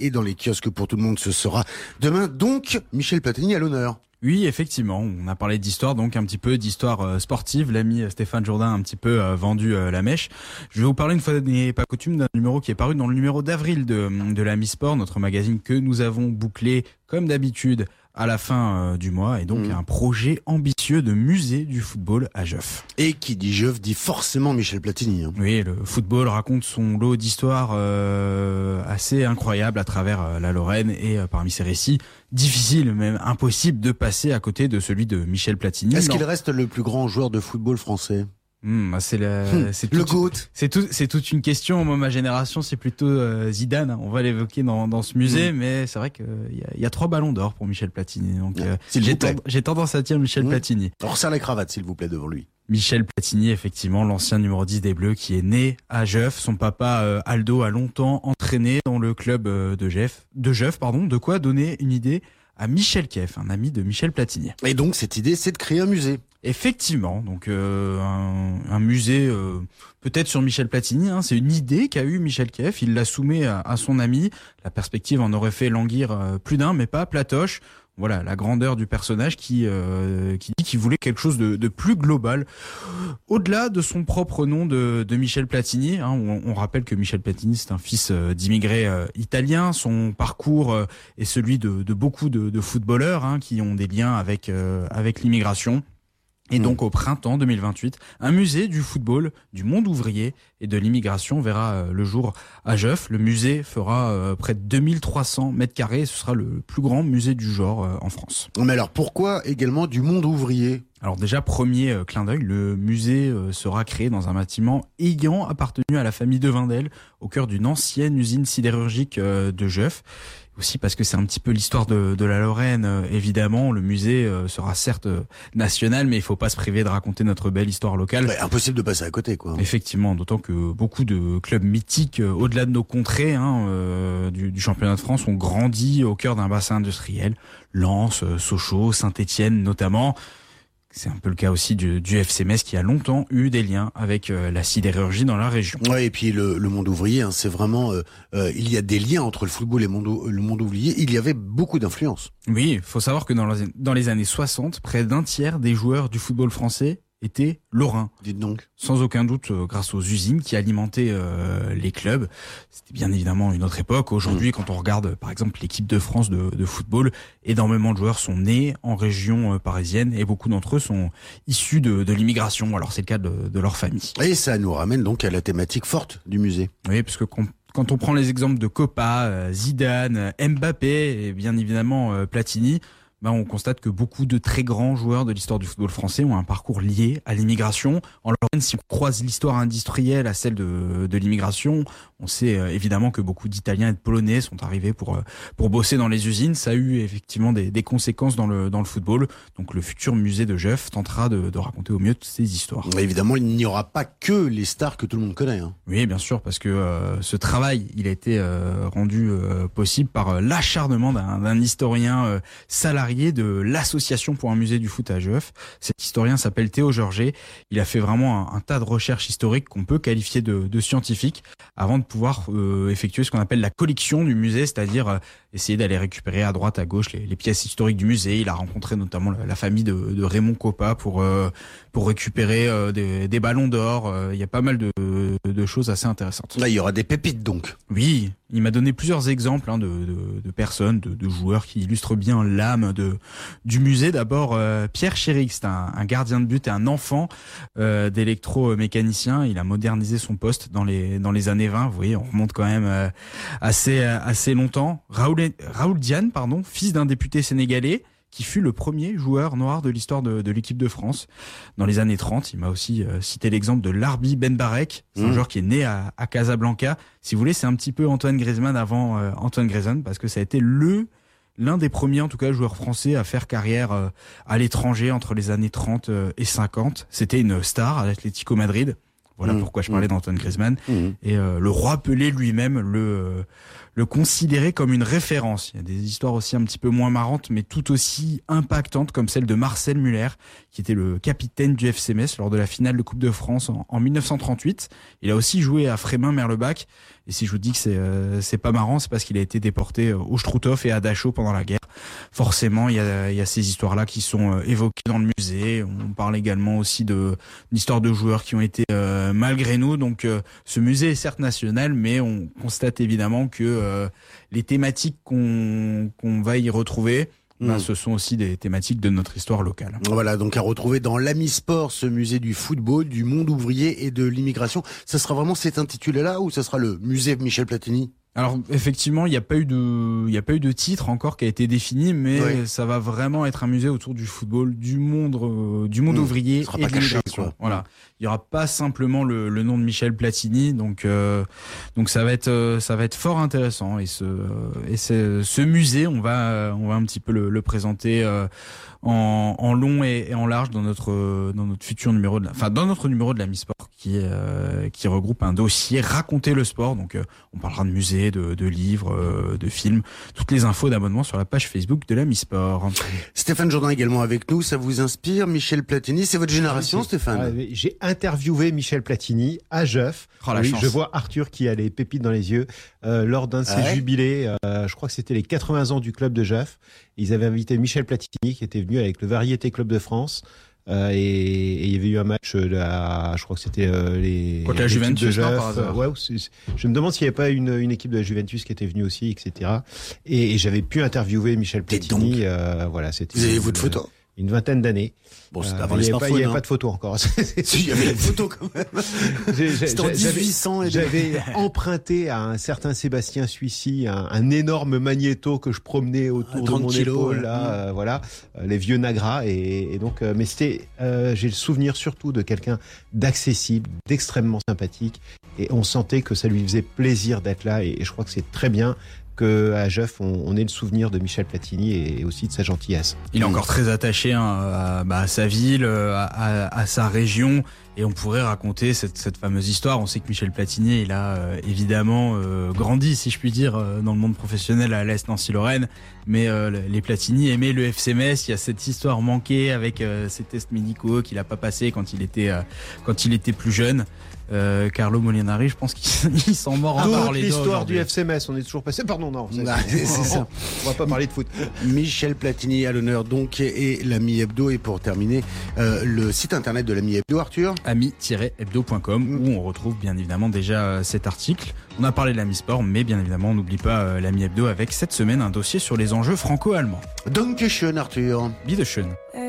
et dans les kiosques pour tout le monde, ce sera demain. Donc, Michel Platini à l'honneur. Oui, effectivement, on a parlé d'histoire, donc un petit peu d'histoire sportive. L'ami Stéphane Jourdain a un petit peu vendu la mèche. Je vais vous parler, une fois n'est pas coutume, d'un numéro qui est paru dans le numéro d'avril de la Mi-Sport, notre magazine que nous avons bouclé, comme d'habitude, à la fin du mois, et donc un projet ambitieux de musée du football à Geuf. Et qui dit Geuf dit forcément Michel Platini. Oui, le football raconte son lot d'histoires assez incroyables à travers la Lorraine, et parmi ces récits, difficile, même impossible de passer à côté de celui de Michel Platini. Est-ce qu'il reste le plus grand joueur de football français ? C'est toute une question. Moi, ma génération, c'est plutôt Zidane. On va l'évoquer dans ce musée, mais c'est vrai qu'il y a 3 ballons d'or pour Michel Platini. Donc, j'ai tendance à dire Michel Platini. Alors, serre la cravate, s'il vous plaît, devant lui. Michel Platini, effectivement, l'ancien numéro 10 des Bleus, qui est né à Geuf. Son papa, Aldo, a longtemps entraîné dans le club de Geuf. De quoi donner une idée à Michel Keff, un ami de Michel Platini. Et donc, cette idée, c'est de créer un musée. Effectivement, donc un musée peut-être sur Michel Platini, c'est une idée qu'a eu Michel Keff, il l'a soumet à son ami, la perspective en aurait fait languir plus d'un, mais pas Platoche. Voilà, la grandeur du personnage qui dit qu'il voulait quelque chose de plus global. Au-delà de son propre nom de Michel Platini, on rappelle que Michel Platini, c'est un fils d'immigrés italiens. Son parcours est celui de beaucoup de footballeurs qui ont des liens avec l'immigration. Et donc, au printemps 2028, un musée du football, du monde ouvrier et de l'immigration verra le jour à Geuf. Le musée fera près de 2300 mètres carrés et ce sera le plus grand musée du genre en France. Mais alors, pourquoi également du monde ouvrier ? Alors déjà, premier clin d'œil, le musée sera créé dans un bâtiment ayant appartenu à la famille de Vindel, au cœur d'une ancienne usine sidérurgique de Geuf. Aussi parce que c'est un petit peu l'histoire de la Lorraine, évidemment. Le musée sera certes national, mais il faut pas se priver de raconter notre belle histoire locale. Ouais, impossible de passer à côté, quoi. Effectivement, d'autant que beaucoup de clubs mythiques, au-delà de nos contrées du championnat de France, ont grandi au cœur d'un bassin industriel. Lens, Sochaux, Saint-Étienne notamment. C'est un peu le cas aussi du FC Metz qui a longtemps eu des liens avec la sidérurgie dans la région. Ouais, et puis le monde ouvrier, c'est vraiment il y a des liens entre le football et le monde ouvrier. Il y avait beaucoup d'influence. Oui, il faut savoir que dans les années 60, près d'un tiers des joueurs du football français étaient lorrains. Dites donc. Sans aucun doute grâce aux usines qui alimentaient les clubs. C'était bien évidemment une autre époque. Aujourd'hui, quand on regarde par exemple l'équipe de France de football, énormément de joueurs sont nés en région parisienne et beaucoup d'entre eux sont issus de l'immigration. Alors c'est le cas de leur famille. Et ça nous ramène donc à la thématique forte du musée. Oui, parce que quand on prend les exemples de Copa, Zidane, Mbappé et bien évidemment Platini, on constate que beaucoup de très grands joueurs de l'histoire du football français ont un parcours lié à l'immigration. En Lorraine, si on croise l'histoire industrielle à celle de l'immigration, on sait évidemment que beaucoup d'Italiens et de Polonais sont arrivés pour bosser dans les usines. Ça a eu effectivement des conséquences dans le football. Donc le futur musée de Geuf tentera de raconter au mieux toutes ces histoires. Mais évidemment, il n'y aura pas que les stars que tout le monde connaît. Oui, bien sûr, parce que ce travail, il a été rendu possible par l'acharnement d'un historien salarié de l'association pour un musée du foot à Geuf. Cet historien s'appelle Théo Georget. Il a fait vraiment un tas de recherches historiques qu'on peut qualifier de scientifiques avant de pouvoir effectuer ce qu'on appelle la collection du musée, c'est-à-dire essayer d'aller récupérer à droite, à gauche les pièces historiques du musée. Il a rencontré notamment la famille de Raymond Kopa pour récupérer des ballons d'or. Il y a pas mal de choses assez intéressantes. Là, il y aura des pépites donc. Oui, il m'a donné plusieurs exemples de personnes, de joueurs qui illustrent bien l'âme du musée. D'abord, Pierre Chéric, c'est un gardien de but et un enfant d'électromécanicien. Il a modernisé son poste dans les années 20. Vous voyez, on remonte quand même assez longtemps. Raoul Diane, fils d'un député sénégalais, qui fut le premier joueur noir de l'histoire de l'équipe de France. Dans les années 30, il m'a aussi cité l'exemple de Larbi Ben Barek, c'est un joueur qui est né à Casablanca. Si vous voulez, c'est un petit peu Antoine Griezmann avant Antoine Griezmann, parce que ça a été l'un des premiers, en tout cas, joueurs français à faire carrière à l'étranger entre les années 30 et 50. C'était une star à l'Atlético Madrid. Voilà pourquoi je parlais d'Antoine Griezmann. Et le roi Pelé lui-même le considérait comme une référence. Il y a des histoires aussi un petit peu moins marrantes, mais tout aussi impactantes, comme celle de Marcel Muller, qui était le capitaine du FC Metz lors de la finale de Coupe de France en 1938. Il a aussi joué à Frémin-Merlebach. Et si je vous dis que c'est pas marrant, c'est parce qu'il a été déporté au Struthof et à Dachau pendant la guerre. Forcément, il y a ces histoires-là qui sont évoquées dans le musée. On parle également aussi d'histoires de joueurs qui ont été malgré nous. Donc, ce musée est certes national, mais on constate évidemment que les thématiques qu'on va y retrouver, ce sont aussi des thématiques de notre histoire locale. Voilà, donc à retrouver dans l'Ami Sport, ce musée du football, du monde ouvrier et de l'immigration. Ça sera vraiment cet intitulé-là ou ça sera le musée Michel Platini ? Alors effectivement, il n'y a pas eu de titre encore qui a été défini, mais ça va vraiment être un musée autour du football, du monde ouvrier et de l'immigration. Voilà, il y aura pas simplement le nom de Michel Platini, donc ça va être fort intéressant. Et ce musée, on va un petit peu le présenter en long et en large dans notre futur numéro dans notre numéro de l'Ami Sport qui regroupe un dossier Raconter le sport. Donc on parlera de musées, de livres, de films, toutes les infos d'abonnement sur la page Facebook de l'Ami Sport. Stéphane Jourdain également avec nous, ça vous inspire Michel Platini, c'est votre génération Stéphane? J'ai interviewé Michel Platini à Jeuf. Je vois Arthur qui a les pépites dans les yeux lors d'un de ses jubilés, je crois que c'était les 80 ans du club de Jeuf. Ils avaient invité Michel Platini qui était venu avec le Variété Club de France. Et il y avait eu un match je crois que c'était contre la Juventus par hasard. Je me demande s'il n'y avait pas une équipe de la Juventus qui était venue aussi, etc. Et j'avais pu interviewer Michel Platini. C'était. Vous avez votre photo? Une vingtaine d'années. Bon, c'était avant les smartphones. Il n'y avait pas de photos encore. Il y avait des photos quand même. C'était en 1800. J'avais emprunté à un certain Sébastien Suissy un énorme magnéto que je promenais autour de mon épaule, les vieux Nagra. Et donc, mais c'était, j'ai le souvenir surtout de quelqu'un d'accessible, d'extrêmement sympathique. Et on sentait que ça lui faisait plaisir d'être là. Et je crois que c'est très bien qu'à Jeuf, on ait le souvenir de Michel Platini et aussi de sa gentillesse. Il est encore très attaché à sa ville, à sa région, et on pourrait raconter cette fameuse histoire. On sait que Michel Platini, il a évidemment grandi, si je puis dire, dans le monde professionnel à l'Est Nancy-Lorraine, mais les Platini aimaient le FC Metz. Il y a cette histoire manquée avec ces tests médicaux qu'il n'a pas passé quand il était plus jeune. Carlo Molinari, je pense qu'il s'en mord en parler. L'histoire du FC Metz, on est toujours passé. Pardon, non. C'est ça. On va pas parler de foot. Michel Platini à l'honneur donc et l'Ami Hebdo. Et pour terminer, le site internet de l'Ami Hebdo, Arthur, ami-hebdo.com, où on retrouve bien évidemment déjà cet article. On a parlé de l'Ami Sport, mais bien évidemment on n'oublie pas l'Ami Hebdo avec cette semaine un dossier sur les enjeux franco-allemands. Dankeschön Arthur. Bitte schön.